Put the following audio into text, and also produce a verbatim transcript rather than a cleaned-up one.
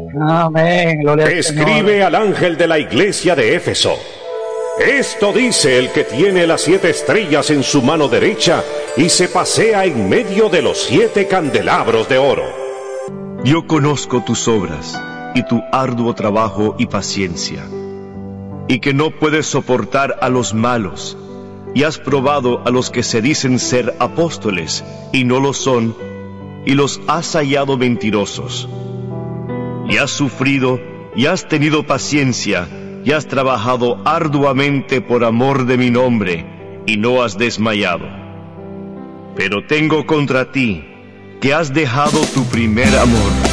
Amén. Gloria al Escribe Señor. al ángel de la iglesia de Éfeso. Esto dice el que tiene las siete estrellas en su mano derecha y se pasea en medio de los siete candelabros de oro. Yo conozco tus obras y tu arduo trabajo y paciencia, y que no puedes soportar a los malos, y has probado a los que se dicen ser apóstoles y no lo son, y los has hallado mentirosos. Y has sufrido y has tenido paciencia, y has trabajado arduamente por amor de mi nombre, y no has desmayado. Pero tengo contra ti que has dejado tu primer amor.